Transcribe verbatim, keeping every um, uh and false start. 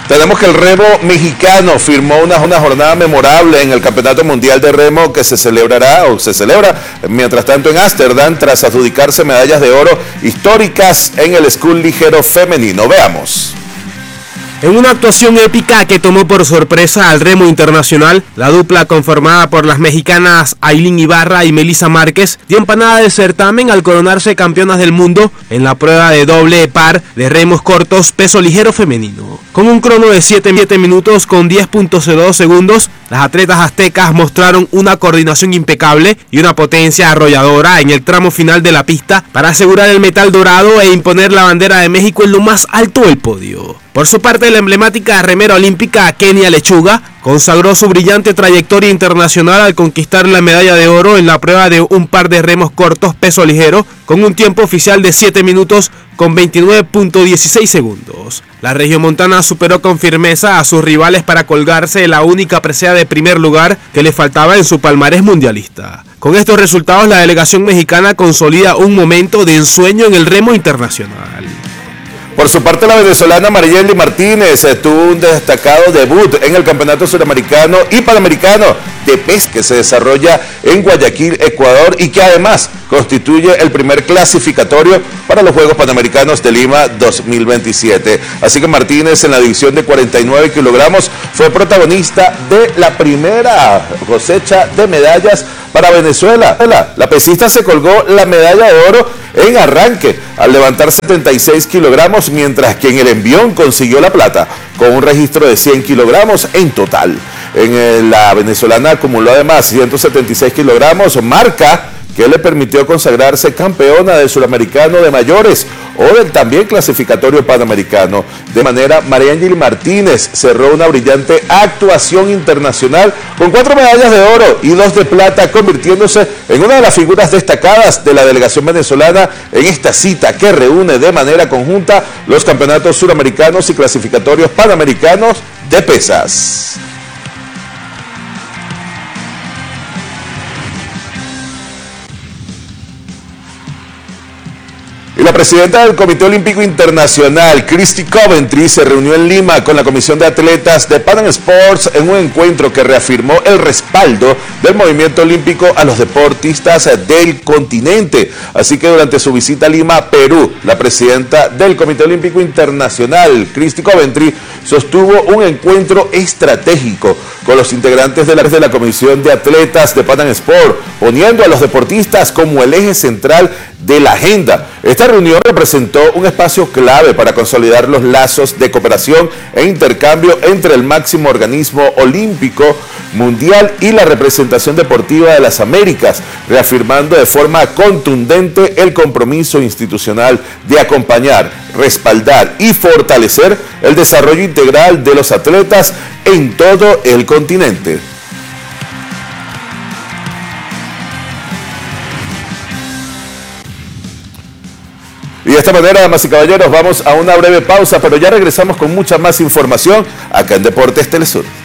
Tenemos que el remo mexicano firmó una, una jornada memorable en el Campeonato Mundial de Remo que se celebrará o se celebra mientras tanto en Ámsterdam tras adjudicarse medallas de oro históricas en el scull ligero femenino. Veamos. En una actuación épica que tomó por sorpresa al remo internacional, la dupla conformada por las mexicanas Ailín Ibarra y Melissa Márquez dio empanada del certamen al coronarse campeonas del mundo en la prueba de doble par de remos cortos peso ligero femenino. Con un crono de siete minutos con diez punto cero dos segundos, las atletas aztecas mostraron una coordinación impecable y una potencia arrolladora en el tramo final de la pista para asegurar el metal dorado e imponer la bandera de México en lo más alto del podio. Por su parte, la emblemática remera olímpica Kenia Lechuga consagró su brillante trayectoria internacional al conquistar la medalla de oro en la prueba de un par de remos cortos peso ligero con un tiempo oficial de siete minutos con veintinueve punto dieciséis segundos. La regiomontana superó con firmeza a sus rivales para colgarse de la única presea de primer lugar que le faltaba en su palmarés mundialista. Con estos resultados, la delegación mexicana consolida un momento de ensueño en el remo internacional. Por su parte, la venezolana Marielly Martínez eh, tuvo un destacado debut en el Campeonato Suramericano y Panamericano de Pesca que se desarrolla en Guayaquil, Ecuador, y que además constituye el primer clasificatorio para los Juegos Panamericanos de Lima dos mil veintisiete. Así que Martínez, en la división de cuarenta y nueve kilogramos, fue protagonista de la primera cosecha de medallas para Venezuela. La pesista se colgó la medalla de oro en arranque al levantar setenta y seis kilogramos, mientras que en el envión consiguió la plata con un registro de cien kilogramos en total. En la venezolana acumuló además ciento setenta y seis kilogramos, marca que le permitió consagrarse campeona del Suramericano de mayores o del también clasificatorio panamericano. De manera, Marielly Martínez cerró una brillante actuación internacional con cuatro medallas de oro y dos de plata, convirtiéndose en una de las figuras destacadas de la delegación venezolana en esta cita que reúne de manera conjunta los campeonatos suramericanos y clasificatorios panamericanos de pesas. Y la presidenta del Comité Olímpico Internacional, Christy Coventry, se reunió en Lima con la Comisión de Atletas de Pan Am Sports en un encuentro que reafirmó el respaldo del movimiento olímpico a los deportistas del continente. Así que durante su visita a Lima, Perú, la presidenta del Comité Olímpico Internacional, Christy Coventry, sostuvo un encuentro estratégico con los integrantes de la, de la Comisión de Atletas de Pan Am Sport, poniendo a los deportistas como el eje central de la agenda. Esta reunión representó un espacio clave para consolidar los lazos de cooperación e intercambio entre el máximo organismo olímpico mundial y la representación deportiva de las Américas, reafirmando de forma contundente el compromiso institucional de acompañar, respaldar y fortalecer el desarrollo integral de los atletas en todo el continente. Y de esta manera, damas y caballeros, vamos a una breve pausa, pero ya regresamos con mucha más información acá en Deportes Telesur.